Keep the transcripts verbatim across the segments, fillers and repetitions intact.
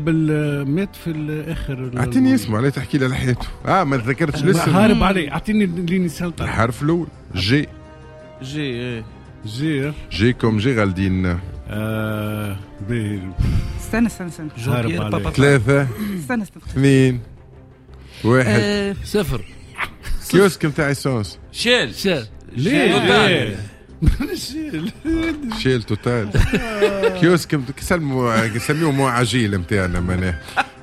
مات في الاخر. اعطيني اسمه عليه تحكي لي على حياته. اه ما تذكرتش لسه. هارب عليه. اعطيني اللي سالت. الحرف الاول جي. جي ايه جي جي كوم جيرالدين. آه باهي. استنى استنى استنى. ثلاثة استنى استنى. اثنين واحد أه صفر. كيوسك متاع اسونس. شيل شيل. ليه؟ شيل شيل توتال. كيوسك كسموا كسميوه مو عجيل متاعنا معناه.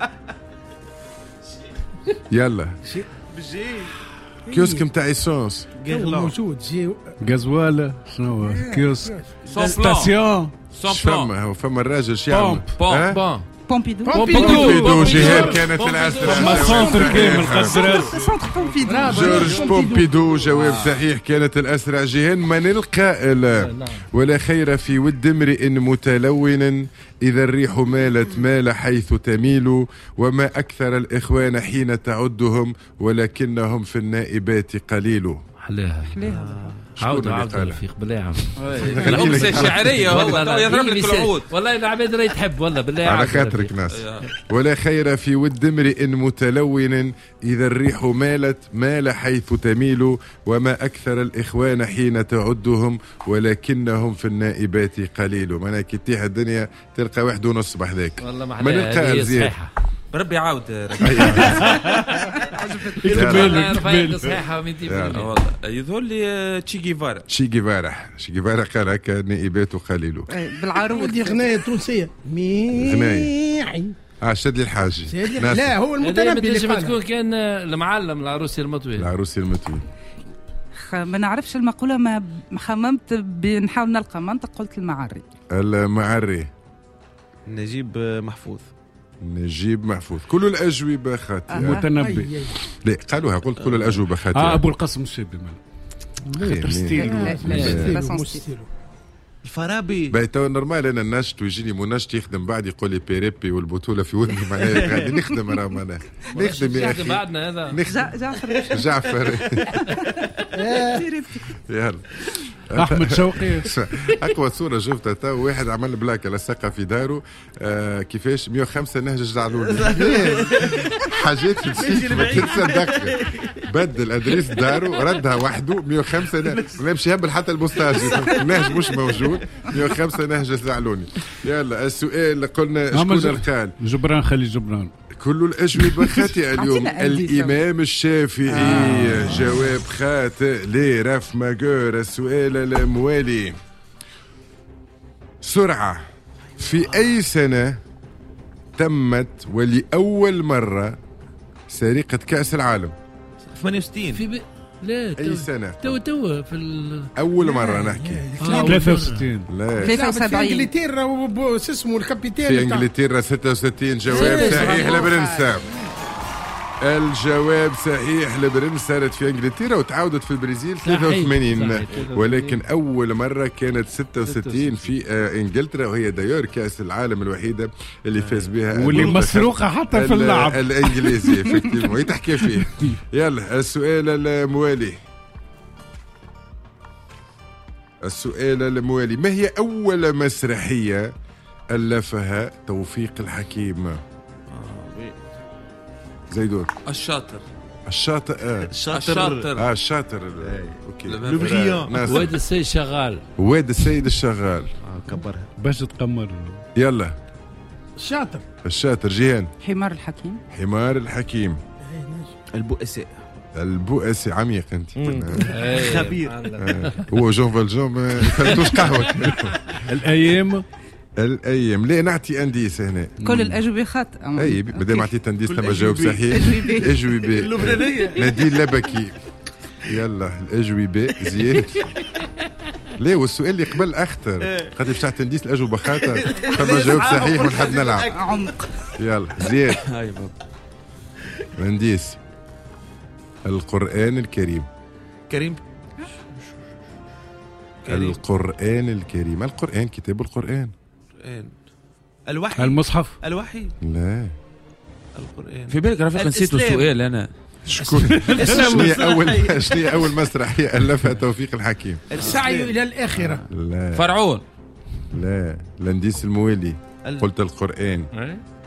يلا بجي كيوسك متاع اسونس موجود. جي غازواله شنو كيوسك ستاسيون فما هو فما الراجل شو يعمل؟ بون بون بومبيدو. بومبيدو جهاد كانت الأسرة. فما سونتر كامل قدر. سونتر بومبيدو. جورج بومبيدو جواب صحيح. كانت الأسرع جهان. من القائل ولا خير في ود امرئ متلون إذا الريح مالت مال حيث تميل وما أكثر الإخوان حين تعدهم ولكنهم في النائبات قليل. حلاها حلاها. عاود عاود رفيق بالله عم. الأمسة الشعرية هو يضرب لك العود. والله العباد راهي تحب والله بالله على خاطرك ناس. ولا خير في ود امرئ متلون إذا الريح مالت مال حيث تميل وما أكثر الإخوان حين تعدهم ولكنهم في النائبات قليل. معناها كي تيح الدنيا تلقى واحد ونص بحذاك. والله ما نلقى زين. بربي عاود يكتب صحيحه والله. يظهر لي تشي جيفارا. تشي جيفارا تشي جيفارا قال هكا نائباته قليل. بالعروض. ودي غنايه تونسيه. ميعي. اه شد لي الحاجه. لا هو المتنبي اللي قال. تكون كان المعلم العروسي المطوي. العروسي المطوي. ما نعرفش المقوله. ما خممت بنحاول نلقى منطق. قلت المعري. المعري. نجيب محفوظ. نجيب محفوظ. كل الأجوبة خاطئة. متنبي. لا قالوها. قلت كل الأجوبة خاطئة. اه أبو القاسم الشابي خاطر ستيل. الفارابي. بيتو نورمال انا نشط ويجيني منشط يخدم بعد يقول لي بيريبي والبطوله في ودني معناها غادي نخدم راه معناها نخدم يا اخي. بعدنا هذا جعفر جعفر. يلا احمد شوقي. اقوى صوره شفتها تو واحد عمل بلاكه لصقها في داره. آه كيفاش مية وخمسة نهج جعلوني. حاجات ما تتصدق. بدل ادريس داره ردها وحده مية وخمسة نهج. ما يمشي هبل حتى البوستاج نهج مش موجود. مية وخمسة نهج جعلوني. يلا السؤال قلنا شكون القال؟ جبران خليل جبران. كل الأجوبة خاطئة اليوم. الإمام الشافعي. آه. جواب خاطئ. ليه رف ماجور. السؤال الموالي. سرعة في أي سنة تمت ولأول مرة سرقة كأس العالم؟ ثمانية وستين. في ب... لا أي سنة؟ تو تو في ال... أول مرة نحكي. ثلاثة وستين. لا ثلاثة وسبعين. في انجلترا وش اسمه الكابيتان. في انجلترا ستة وستين. جواب صحيح لبرنسا. الجواب صحيح. لبرنس صارت في انجلترا وتعاودت في البرازيل ثلاثة وثمانين. ولكن اول مره كانت ستة وستين في انجلترا وهي دايور كاس العالم الوحيده اللي فاز بها واللي مسروقه حتى في اللعب الانجليزي. افكتيفمون هي تحكي فيه. يلا السؤال الموالي. السؤال الموالي. ما هي اول مسرحيه الفها توفيق الحكيم؟ زيدون. الشاطر. الشاطر. آه. الشاطر. اه الشاطر. اوكي. لوبريون. واد السيد شغال. واد السيد الشغال. اه كبرها باش تقمر. يلا الشاطر. الشاطر جيهان. حمار الحكيم. حمار الحكيم. البؤساء. البؤساء. عميق انت. خبير. آه. هو جون فالجون ما يفلتوش قهوه. الايام. الايام. لا نعطي انديس هنا. كل الاجوبه خاطئه. اي مادام عطيت انديس تم جواب صحيح. اجوبه اللبنانيه. نادين لبكي. يلا الاجوبه زياد. ليه والسؤال اللي قبل اخطر خاطر باش تعطي نديس الاجوبه خاطر فما جواب صحيح ونحب نلعب. عمق. يلا زياد. هاي بابا. نديس. القرآن الكريم. كريم. القرآن الكريم. القرآن كتاب القرآن. الوحي. المصحف. الوحي. لا القرآن. في بالك رافق نسيت السؤال انا. شكون شنو هي اول شنو هي اول مسرحيه الفها توفيق الحكيم؟ السعي الى الاخره. لا فرعون. لا لنديس الموالي. قلت القرآن.